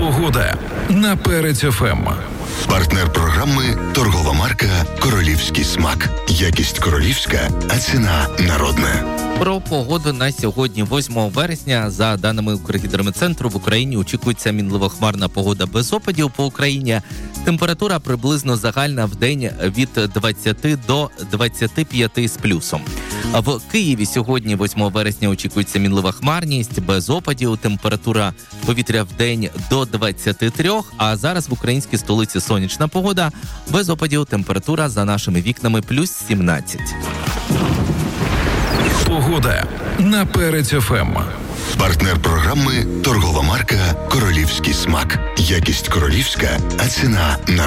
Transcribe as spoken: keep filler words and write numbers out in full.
Погода на Перець ФМ. Партнер програми – торгова марка «Королівський смак». Якість королівська, а ціна народна. Про погоду на сьогодні, восьмого вересня. За даними Укргідрометцентру, в Україні очікується мінливо-хмарна погода без опадів по Україні. Температура приблизно загальна в день від двадцяти до двадцяти п'яти з плюсом. В Києві сьогодні, восьмого вересня, очікується мінлива хмарність без опадів. Температура повітря в день до двадцяти трьох, а зараз в українській столиці сонячна погода. Без опадів температура за нашими вікнами плюс сімнадцять. Погода на Перець ФМ. Партнер програми – торгова марка «Королівський смак». Якість королівська, а ціна народна.